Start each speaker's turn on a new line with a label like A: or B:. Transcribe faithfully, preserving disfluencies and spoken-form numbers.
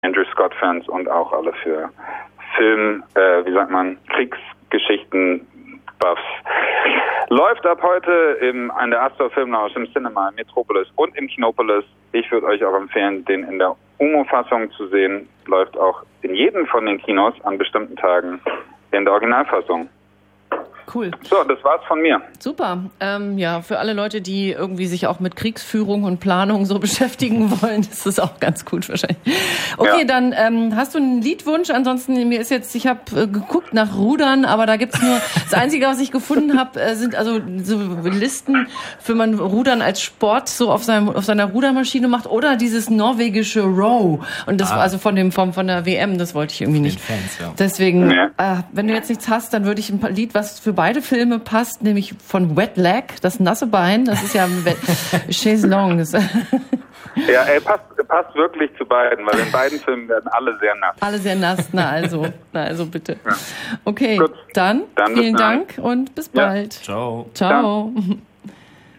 A: Andrew Scott-Fans und auch alle für Film, äh, wie sagt man, Kriegsgeschichten, Buffs. Läuft ab heute im, an der Astor Filmlounge im Cinema, im Metropolis und im Kinopolis. Ich würde euch auch empfehlen, den in der Umo-Fassung zu sehen. Läuft auch in jedem von den Kinos an bestimmten Tagen in der Originalfassung.
B: Cool.
A: So, das war's von mir.
B: Super. Ähm, ja, für alle Leute, die irgendwie sich auch mit Kriegsführung und Planung so beschäftigen wollen, ist das auch ganz gut wahrscheinlich. Okay, ja. dann ähm, hast du einen Liedwunsch? Ansonsten, mir ist jetzt, ich habe äh, geguckt nach Rudern, aber da gibt's nur, das Einzige, was ich gefunden habe, äh, sind also so Listen, für man Rudern als Sport so auf seinem auf seiner Rudermaschine macht oder dieses norwegische Row. Und das ah. war also von dem vom von der W M, das wollte ich irgendwie nicht. Fans, ja. Deswegen, ja. äh, wenn du jetzt nichts hast, dann würde ich ein Lied, was für beide Filme passt, nämlich von Wet Leg, das nasse Bein, das ist ja Chaise Longue.
A: Ja, ey, passt, passt wirklich zu beiden, weil in beiden Filmen werden alle sehr nass.
B: Alle sehr nass, na also, na also bitte. Ja. Okay,
A: Gut.
B: dann,
A: dann
B: vielen Dank und bis bald.
C: Ja. Ciao.
B: Ciao. Ciao.